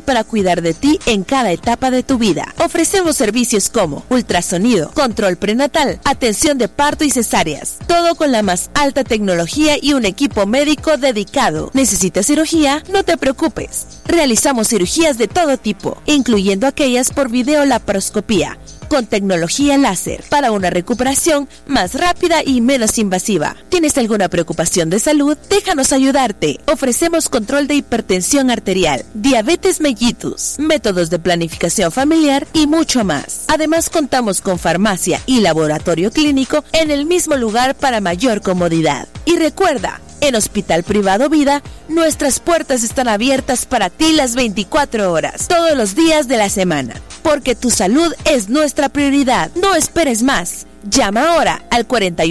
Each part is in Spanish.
para cuidar de ti en cada etapa de tu vida. Ofrecemos servicios como ultrasonido, control prenatal, atención de parto y cesáreas. Todo con la más alta tecnología y un equipo médico dedicado. ¿Necesitas cirugía? No te preocupes. Realizamos cirugías de todo tipo, incluyendo aquellas por videolaparoscopía, con tecnología láser, para una recuperación más rápida y menos invasiva. ¿Tienes alguna preocupación de salud? Déjanos ayudarte. Ofrecemos control de hipertensión arterial, diabetes mellitus, métodos de planificación familiar y mucho más. Además, contamos con farmacia y laboratorio clínico en el mismo lugar para mayor comodidad. Y recuerda, en Hospital Privado Vida, nuestras puertas están abiertas para ti las 24 horas, todos los días de la semana, porque tu salud es nuestra prioridad. No esperes más. Llama ahora al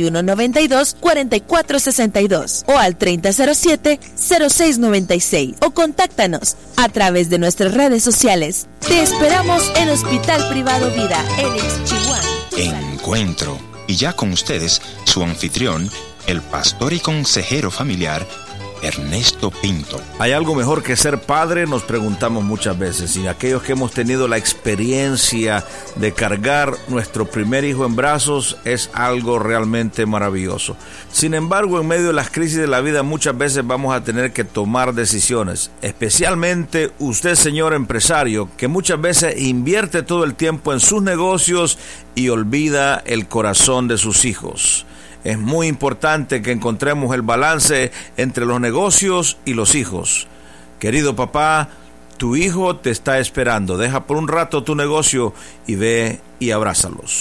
4192-4462 o al 3007-0696 o contáctanos a través de nuestras redes sociales. Te esperamos en Hospital Privado Vida, en Ixchihuán. Encuentro. Y ya con ustedes, su anfitrión, el pastor y consejero familiar, Ernesto Pinto. ¿Hay algo mejor que ser padre? Nos preguntamos muchas veces. Y aquellos que hemos tenido la experiencia de cargar nuestro primer hijo en brazos, es algo realmente maravilloso. Sin embargo, en medio de las crisis de la vida, muchas veces vamos a tener que tomar decisiones. Especialmente usted, señor empresario, que muchas veces invierte todo el tiempo en sus negocios y olvida el corazón de sus hijos. Es muy importante que encontremos el balance entre los negocios y los hijos. Querido papá, tu hijo te está esperando. Deja por un rato tu negocio y ve y abrázalos.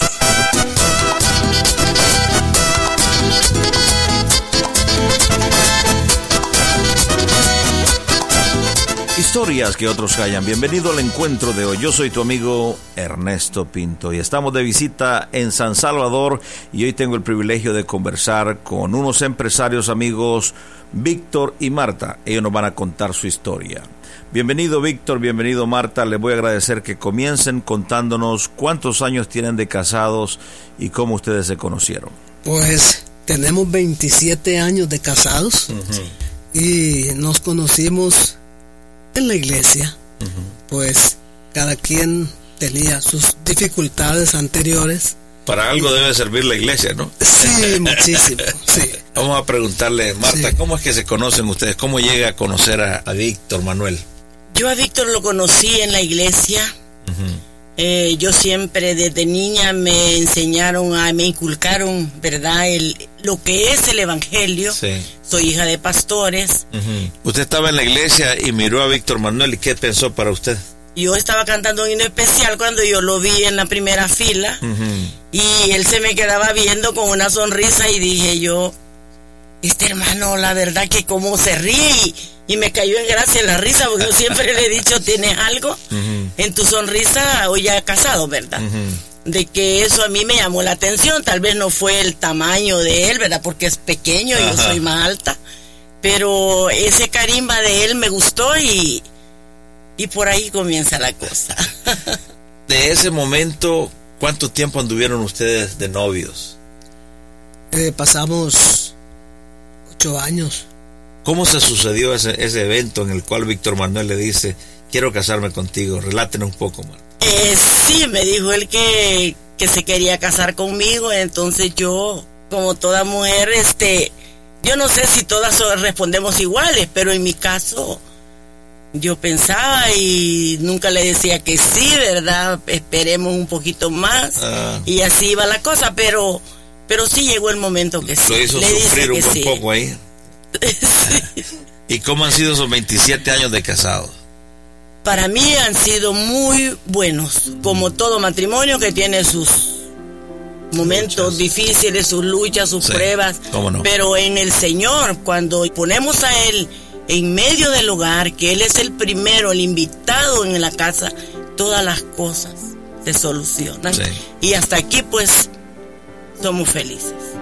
Historias que otros callan. Bienvenido al encuentro de hoy. Yo soy tu amigo Ernesto Pinto y estamos de visita en San Salvador y hoy tengo el privilegio de conversar con unos empresarios amigos, Víctor y Marta. Ellos nos van a contar su historia. Bienvenido Víctor, bienvenido Marta. Les voy a agradecer que comiencen contándonos cuántos años tienen de casados y cómo ustedes se conocieron. Pues tenemos 27 años de casados y nos conocimos en la iglesia. Pues cada quien tenía sus dificultades anteriores. Para algo debe servir la iglesia, ¿no? Sí, muchísimo, sí. Vamos a preguntarle, Marta, sí. ¿Cómo es que se conocen ustedes? ¿Cómo llega a conocer a Víctor Manuel? Yo a Víctor lo conocí en la iglesia. Yo siempre desde niña me inculcaron, ¿verdad? Lo que es el evangelio. Sí. Soy hija de pastores. Usted estaba en la iglesia y miró a Víctor Manuel, ¿y qué pensó para usted? Yo estaba cantando un himno especial cuando yo lo vi en la primera fila. Y él se me quedaba viendo con una sonrisa y dije yo, este hermano, la verdad que cómo se ríe, y me cayó en gracia la risa, porque yo siempre le he dicho, tienes algo en tu sonrisa, hoy ya casado, ¿verdad? De que eso a mí me llamó la atención. Tal vez no fue el tamaño de él, ¿verdad? Porque es pequeño, yo soy más alta, pero ese carisma de él me gustó y por ahí comienza la cosa. De ese momento, ¿cuánto tiempo anduvieron ustedes de novios? Pasamos 8 años. ¿Cómo se sucedió ese evento en el cual Víctor Manuel le dice, quiero casarme contigo? Relátenos un poco, Marta. Sí, me dijo él que se quería casar conmigo. Entonces yo, como toda mujer, yo no sé si todas respondemos iguales, pero en mi caso yo pensaba y nunca le decía que sí, ¿verdad? Esperemos un poquito más. Y así iba la cosa, pero sí llegó el momento que sí. Lo hizo le sufrir un sí. poco ahí. Sí. ¿Y cómo han sido esos 27 años de casado? Para mí han sido muy buenos, como todo matrimonio que tiene sus momentos difíciles, sus luchas, sus pruebas. ¿Cómo no? Pero en el Señor, cuando ponemos a Él en medio del hogar, que Él es el primero, el invitado en la casa, todas las cosas se solucionan. Sí. Y hasta aquí pues somos felices.